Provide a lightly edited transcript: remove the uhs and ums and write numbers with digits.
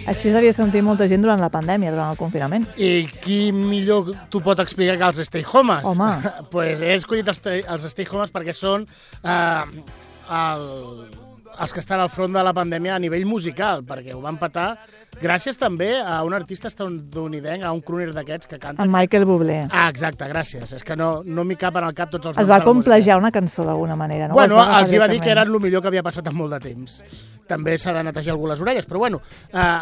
Així es devia sentir molta gent durant la pandèmia, durant el confinament. I qui millor t'ho pot explicar que els Stay Homes? Home. Pues he escollit els Stay Homes perquè són els que estan al front de la pandèmia a nivell musical, perquè ho van petar gràcies també a un artista estadounidenc, a un crooner d'aquests que canta... En Michael Bublé. Ah, exacte, gràcies. És que no m'hi cap en el cap tots els... Es va complejar una cançó d'alguna manera, no? Bueno, els hi va dir que eren el millor que havia passat en molt de temps. També s'ha de netejar algú les orelles, però bueno...